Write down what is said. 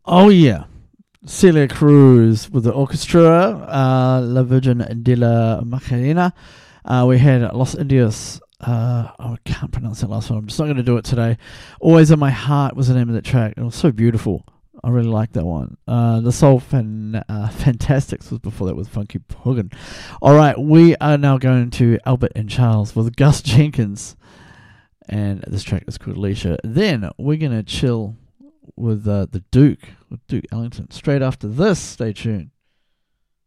Oh yeah, Celia Cruz with the orchestra, La Virgen de la Macarena. We had Los Indios. I can't pronounce that last one. I'm just not going to do it today. Always in My Heart was the name of that track. It was so beautiful. I really like that one. The Soul Fantastics was before that with Funky Puggin. All right, we are now going to Albert and Charles with Gus Jenkins, and this track is called Leisha. Then we're going to chill with the Duke, with Duke Ellington. Straight after this, stay tuned.